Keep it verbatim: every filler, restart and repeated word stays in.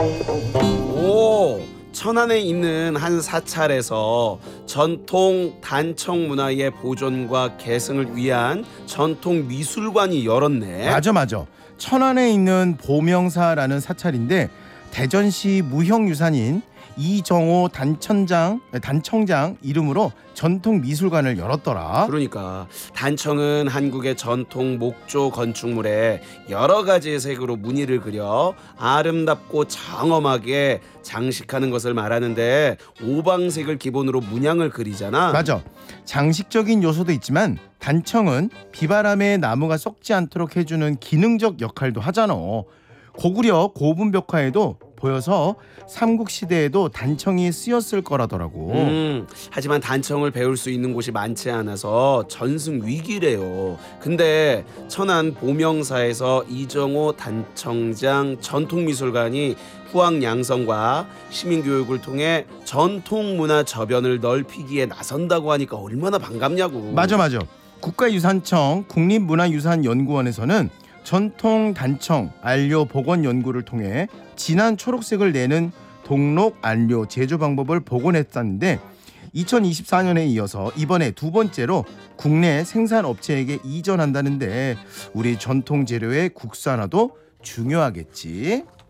오, 천안에 있는 한 사찰에서 전통 단청 문화의 보존과 계승을 위한 전통 미술관이 열었네. 맞아 맞아. 천안에 있는 보명사라는 사찰인데 대전시 무형유산인 이정호 단천장 단청장 이름으로 전통 미술관을 열었더라. 그러니까 단청은 한국의 전통 목조 건축물에 여러 가지의 색으로 무늬를 그려 아름답고 장엄하게 장식하는 것을 말하는데, 오방색을 기본으로 문양을 그리잖아. 맞아. 장식적인 요소도 있지만 단청은 비바람에 나무가 썩지 않도록 해주는 기능적 역할도 하잖아. 고구려 고분 벽화에도 보여서 삼국시대에도 단청이 쓰였을 거라더라고. 음, 하지만 단청을 배울 수 있는 곳이 많지 않아서 전승 위기래요. 근데 천안 보명사에서 이정호 단청장 전통미술관이 후학 양성과 시민교육을 통해 전통문화 저변을 넓히기에 나선다고 하니까 얼마나 반갑냐고. 맞아 맞아. 국가유산청 국립문화유산연구원에서는 전통 단청 안료 복원 연구를 통해 진한 초록색을 내는 동록 안료 제조 방법을 복원했었는데, 이천이십사 년에 이어서 이번에 두 번째로 국내 생산 업체에게 이전한다는데 우리 전통 재료의 국산화도 중요하겠지.